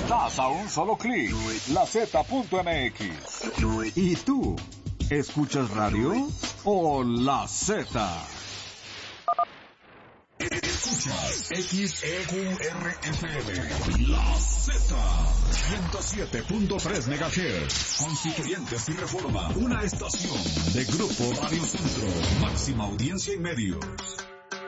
Estás a un solo clic. LaZ.mx. ¿Y tú? ¿Escuchas radio o La Z? Escuchas XEQRFM, La Z, 107.3 MHz, Constituyentes y Reforma, una estación de Grupo Radio Centro, máxima audiencia y medios.